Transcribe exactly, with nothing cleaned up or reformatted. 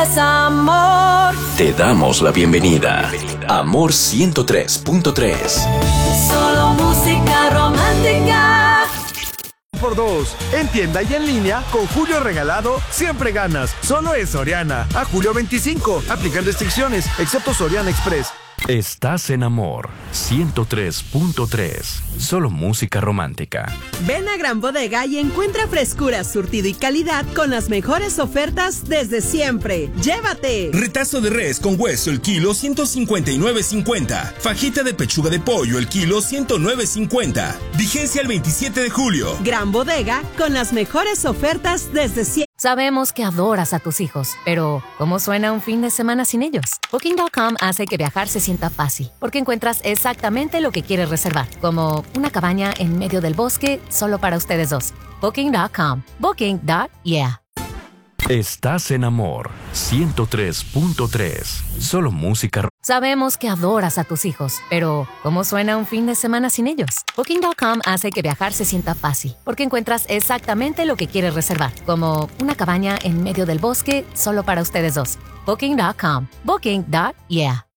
Es amor. Te damos la bienvenida. Amor ciento tres punto tres. Solo música romántica. Por dos, en tienda y en línea, con Julio regalado, siempre ganas. Solo es Soriana. A julio veinticinco. Aplican restricciones, excepto Soriana Express. Estás en Amor ciento tres punto tres. Solo música romántica. Ven a Gran Bodega y encuentra frescura, surtido y calidad con las mejores ofertas desde siempre. ¡Llévate! Retazo de res con hueso el kilo ciento cincuenta y nueve cincuenta. Fajita de pechuga de pollo el kilo ciento nueve cincuenta. Vigencia el veintisiete de julio. Gran Bodega con las mejores ofertas desde siempre. Sabemos que adoras a tus hijos, pero ¿cómo suena un fin de semana sin ellos? Booking punto com hace que viajar se sienta fácil, porque encuentras exactamente lo que quieres reservar, como una cabaña en medio del bosque solo para ustedes dos. Booking punto com. Booking. Yeah. Estás en Amor ciento tres punto tres. Solo música. Sabemos que adoras a tus hijos, pero ¿cómo suena un fin de semana sin ellos? Booking punto com hace que viajar se sienta fácil, porque encuentras exactamente lo que quieres reservar, como una cabaña en medio del bosque solo para ustedes dos. Booking punto com. Booking. Yeah.